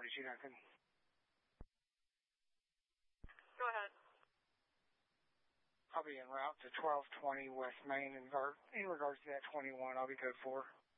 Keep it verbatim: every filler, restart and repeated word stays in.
forty-two Duncan. Go ahead. I'll be en route to twelve twenty West Main in, in regards to that twenty-one. I'll be code four.